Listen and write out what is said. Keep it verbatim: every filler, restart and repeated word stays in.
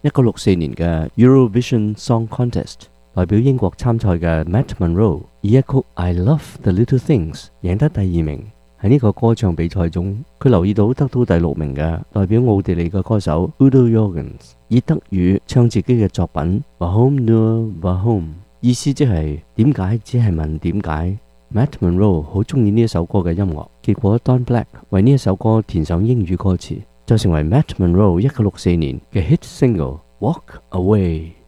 一九六四年嘅 Eurovision Song Contest， 代表英國參賽嘅 Matt Monro 以一曲《I Love the Little Things》贏得第二名。喺呢個歌唱比賽中，佢留意到得到第六名嘅代表奧地利嘅歌手 Udo Jürgens 以德語唱自己嘅作品 Warum nur Warum， 意思即係點解只係問點解。Matt Monro 好中意呢一首歌嘅音樂，結果 Don Black 為呢一首歌填上英語歌詞，就成為 Matt Monro 一九六四年嘅 hit single Walk Away。